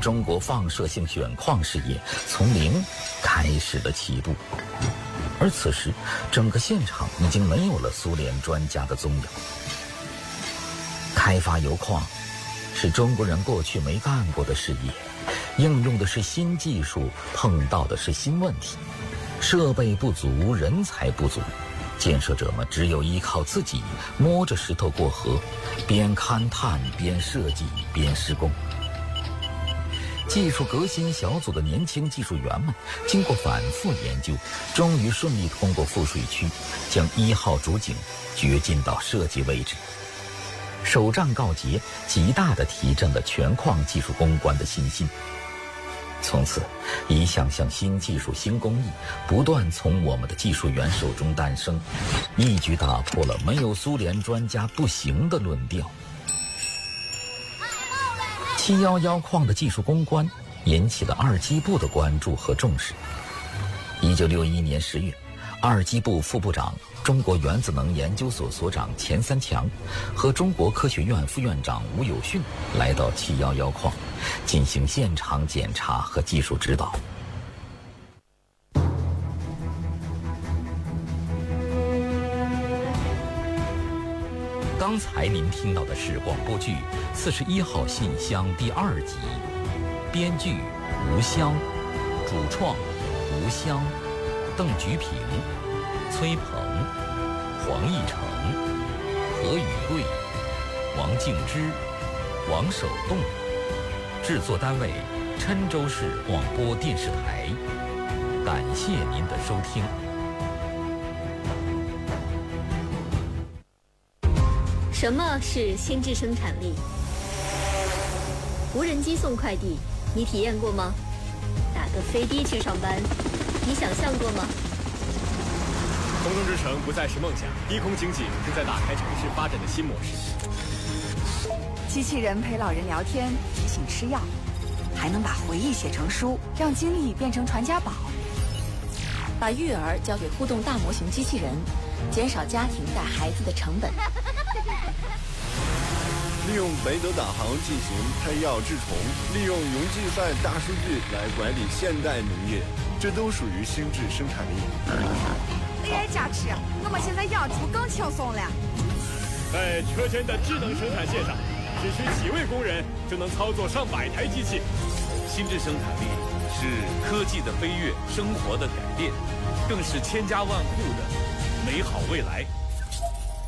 中国放射性选矿事业从零开始了起步。而此时，整个现场已经没有了苏联专家的踪影。开发油矿是中国人过去没干过的事业，应用的是新技术，碰到的是新问题，设备不足，人才不足，建设者们只有依靠自己，摸着石头过河，边勘探边设计边施工。技术革新小组的年轻技术员们经过反复研究，终于顺利通过富水区，将1号主井掘进到设计位置。首战告捷，极大地提振了全矿技术攻关的信心。从此，一项项新技术、新工艺不断从我们的技术员手中诞生，一举打破了没有苏联专家不行的论调。711矿的技术攻关引起了二机部的关注和重视。1961年10月，二机部副部长、中国原子能研究所所长钱三强和中国科学院副院长吴有训来到711矿，进行现场检查和技术指导。刚才您听到的是广播剧《41号信箱》第2集，编剧吴湘，主创吴湘、邓菊平、崔鹏、黄义成、何宇贵、王静之、王守栋，制作单位郴州市广播电视台。感谢您的收听。 什么是心智生产力？无人机送快递，你体验过吗？打个飞的去上班，你想象过吗？ 空中之城不再是梦想，低空经济正在打开城市发展的新模式。 机器人陪老人聊天，提醒吃药，还能把回忆写成书，让经历变成传家宝。 把育儿交给互动大模型机器人，减少家庭带孩子的成本。 利用北斗导航进行拆药治虫，利用云计算大数据来管理现代农业，这都属于心智生产力。 AI 加持，我们现在养猪更轻松了。 在车间的智能生产线上，只需几位工人就能操作上百台机器。 心智生产力是科技的飞跃，生活的改变，更是千家万户的美好未来。